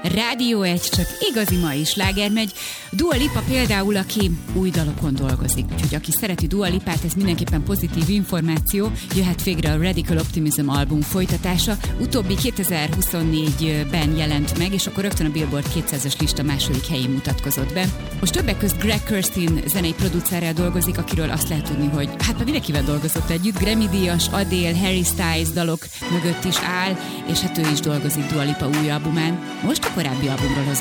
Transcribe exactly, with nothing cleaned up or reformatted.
Rádió egy, csak igazi mai sláger megy. Dua Lipa például, aki új dalokon dolgozik. Úgyhogy aki szereti Dua Lipát, ez mindenképpen pozitív információ. Jöhet végre a Radical Optimism album folytatása. Utóbbi kétezer-huszonnégyben jelent meg, és akkor rögtön a Billboard kétszázas lista második helyén mutatkozott be. Most többek közt Greg Kurstin zenei producerrel dolgozik, akiről azt lehet tudni, hogy hát már mindenkivel dolgozott együtt. Grammy-díjas, Adele, Harry Styles dalok mögött is áll, és hát ő is dolgozik Dua Lipa új albumán. Most a korábbi albumról hozott